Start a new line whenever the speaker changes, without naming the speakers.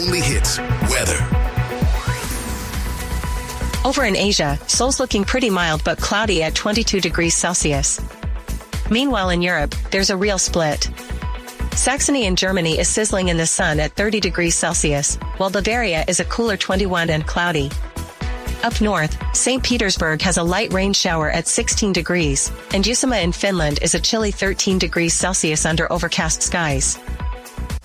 only hits, weather.
Over in Asia, Seoul's looking pretty mild but cloudy at 22 degrees Celsius. Meanwhile in Europe, there's a real split. Saxony in Germany is sizzling in the sun at 30 degrees Celsius, while Bavaria is a cooler 21 and cloudy. Up north, St. Petersburg has a light rain shower at 16 degrees, and Uusimaa in Finland is a chilly 13 degrees Celsius under overcast skies.